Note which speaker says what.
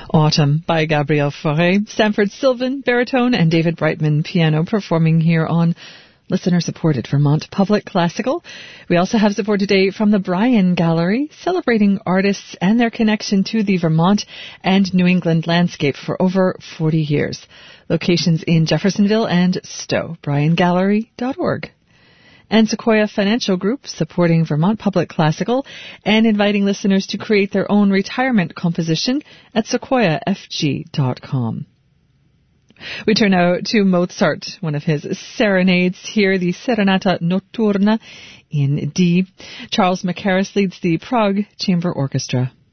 Speaker 1: Autumn by Gabriel Fauré, Stanford Sylvan, baritone, and David Brightman, piano, performing here on listener-supported Vermont Public Classical. We also have support today from the Bryan Gallery, celebrating artists and their connection to the Vermont and New England landscape for over 40 years. Locations in Jeffersonville and Stowe, bryangallery.org. And Sequoia Financial Group, supporting Vermont Public Classical and inviting listeners to create their own retirement composition at sequoiafg.com. We turn now to Mozart, one of his serenades here, the Serenata Notturna in D. Charles Mackerras leads the Prague Chamber Orchestra.